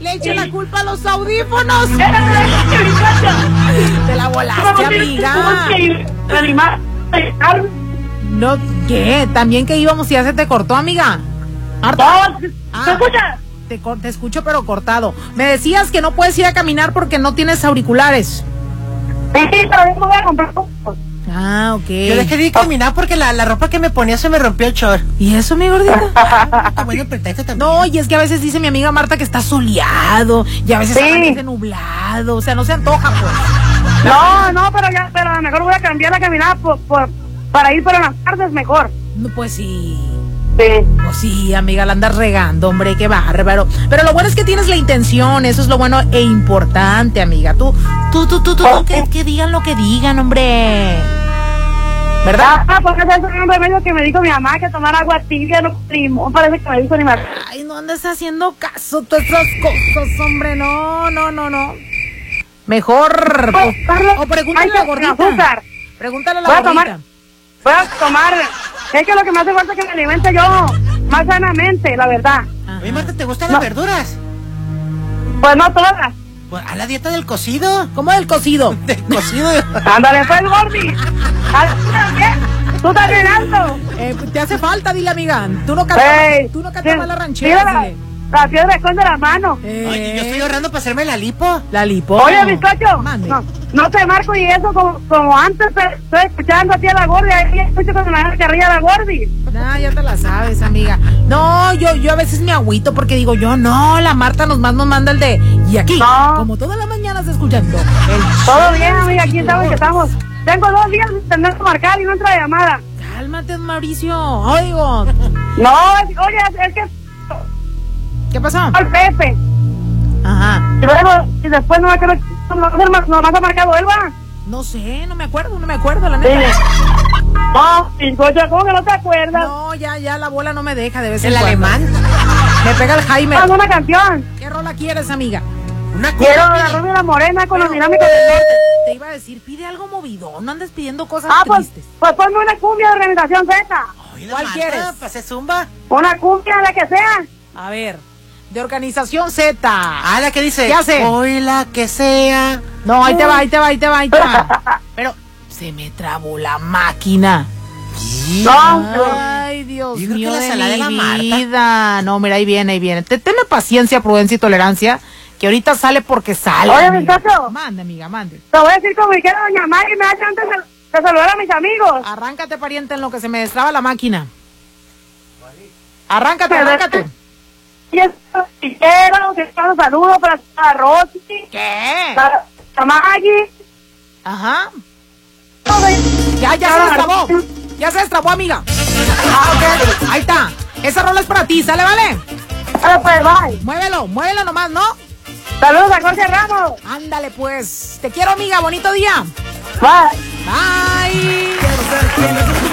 le eche la culpa a los audífonos. Te la volaste, amiga. No, ¿qué? ¿También que íbamos y ya se te cortó, amiga? ¿Te escuchas? Te escucho, pero cortado. Me decías que no puedes ir a caminar porque no tienes auriculares. Sí, pero yo me voy a comprar. Ah, ok. Yo dejé de caminar porque la ropa que me ponía se me rompió el short. ¿Y eso, mi gordita? Bueno, pretexto también. No, y es que a veces dice mi amiga Marta que está soleado y a veces Sí. amanece nublado. O sea, no se antoja, pues. No, pero a lo mejor voy a cambiar la caminada para ir por las tardes mejor. No, pues sí. Sí. Pues sí, amiga, la andas regando, hombre, qué bárbaro. Pero lo bueno es que tienes la intención, eso es lo bueno e importante, amiga. Tú, que digan lo que digan, hombre. ¿Verdad? Porque ese es un remedio que me dijo mi mamá, que tomar agua tibia, no limón, parece que me dijo ni más. Ay, no andes haciendo caso todas esas cosas, hombre, no. Mejor. O pregúntale a la gordita. Pregúntale a la gordita. Voy a tomar. Es que lo que me hace falta es que me alimente yo más sanamente, la verdad. Oye, Marta, ¿te gustan las verduras? Pues no todas. Pues a la dieta del cocido. ¿Cómo del cocido? Del cocido. Ándale, pues, Gordi. Tú también alto. Te hace falta, dile, amiga. Tú no cantas mal la ranchera, dile. La piedra esconde la mano. Oye, yo estoy ahorrando para hacerme la lipo. La lipo. Oye, bizcocho. Mande. No te marco y eso como antes. Estoy escuchando a ti a la Gordi. Ahí escucho cuando me que arriba la Gordi. Ya te la sabes, amiga. No, yo a veces me agüito porque digo yo, no, la Marta nos manda el de. Y aquí, como todas las mañanas escuchando. Todo bien, amiga. Aquí estamos. Tengo 2 días sin tener que marcar y no entra llamada. Cálmate, Mauricio. Oigo. No, oye, es que. ¿Qué pasó? Al Pepe. Ajá. Y después no me acuerdo. ¿No más ha marcado él, va? No sé, no me acuerdo, la neta. Sí. No, bizcocho, ¿cómo que no te acuerdas? No, ya la bola no me deja de vez en ¿El cuando. alemán? Me pega el Jaime. Haz una canción. ¿Qué rola quieres, amiga? Quiero la rubia y la morena con los dinámicos del norte. Te iba a decir, pide algo movido, no andes pidiendo cosas tristes. Pues ponme una cumbia de Organización Z. ¿Cuál quieres? ¿Pase zumba? Una cumbia, la que sea. A ver, de Organización Z. Ah, la que dice. ¿Qué hace? Hoy la que sea. No, ahí te va. Pero se me trabó la máquina. Ay, Dios Yo creo mío, que la de salada de la mi Marta. vida. No, mira, ahí viene. Tenme paciencia, prudencia y tolerancia, que ahorita sale porque sale. Oye, amiga. muchacho. Mande, amiga, mande. Te voy a decir como dijera doña Mari, me da chance de saludar a mis amigos. Arráncate, pariente, en lo que se me destraba la máquina. Arráncate. Y es quiero que un saludo para Rosy. ¿Qué? Para Maggie. Ajá. Ya se destrabó, amiga. Ok, ahí está. Esa rola es para ti, ¿sale, vale? Pues bye. Muévelo nomás, ¿no? Saludos a Jorge Ramos. Ándale, pues. Te quiero, amiga. Bonito día. Bye. Bye.